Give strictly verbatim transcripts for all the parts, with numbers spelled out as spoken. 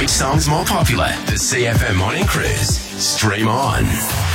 Which song's more popular? The C F M Morning Cruise. Stream on.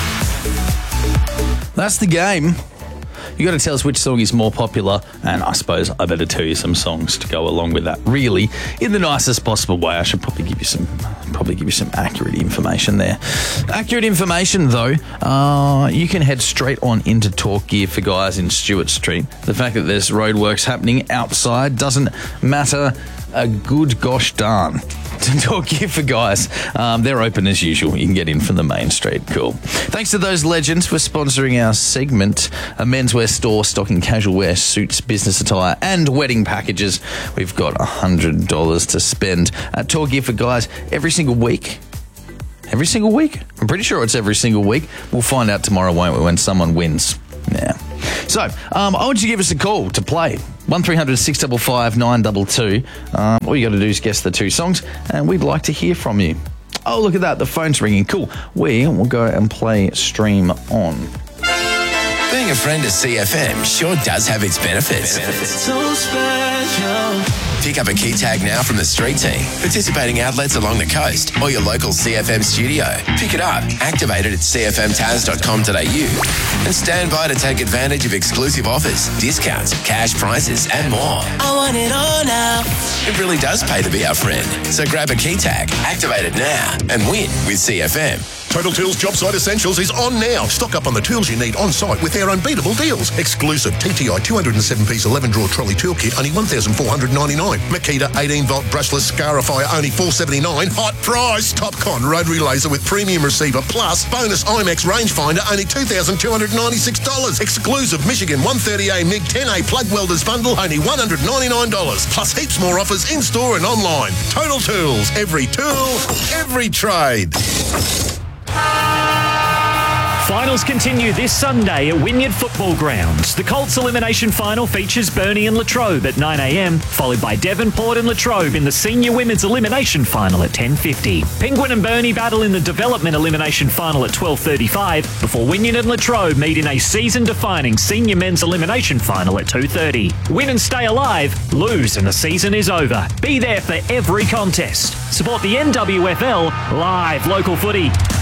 That's the game. You got to tell us which song is more popular, and I suppose I better tell you some songs to go along with that. Really, in the nicest possible way. I should probably give you some, probably give you some accurate information there. Accurate information, though. Uh, you can head straight on into Talk Gear for Guys in Stewart Street. The fact that there's roadworks happening outside doesn't matter a good gosh darn. To Talk Gear for Guys. Um, they're open as usual. You can get in from the main street. Cool. Thanks to those legends for sponsoring our segment. A menswear store stocking casual wear, suits, business attire and wedding packages. We've got one hundred dollars to spend at Talk Gear for Guys every single week. Every single week? I'm pretty sure it's every single week. We'll find out tomorrow, won't we, when someone wins. Yeah. So, um, I want you to give us a call to play. one three hundred six five five nine two two. Um, all you got to do is guess the two songs, and we'd like to hear from you. Oh, look at that. The phone's ringing. Cool. We will go and play Stream On. Being a friend of C F M sure does have its benefits. benefits. So special. Pick up a key tag now from the street team, participating outlets along the coast, or your local C F M studio. Pick it up, activate it at c f m taz dot com dot a u, and stand by to take advantage of exclusive offers, discounts, cash prizes, and more. I want it all now. It really does pay to be our friend. So grab a key tag, activate it now, and win with C F M. Total Tools Job Site Essentials is on now. Stock up on the tools you need on site with their unbeatable deals. Exclusive T T I two hundred seven piece eleven drawer trolley toolkit, only one thousand four hundred ninety-nine dollars. Makita eighteen volt brushless scarifier, only four hundred seventy-nine dollars. Hot price! Topcon rotary laser with premium receiver plus bonus IMAX rangefinder, only two thousand two hundred ninety-six dollars. Exclusive Michigan one thirty A MiG ten A plug welders bundle, only one hundred ninety-nine dollars. Plus heaps more offers in store and online. Total Tools, every tool, every trade. Finals continue this Sunday at Wynyard Football Grounds. The Colts Elimination Final features Burnie and Latrobe at nine a m, followed by Devonport and Latrobe in the Senior Women's Elimination Final at ten fifty. Penguin and Burnie battle in the Development Elimination Final at twelve thirty-five, before Wynyard and Latrobe meet in a season-defining Senior Men's Elimination Final at two thirty. Win and stay alive, lose and the season is over. Be there for every contest. Support the N W F L, live local footy.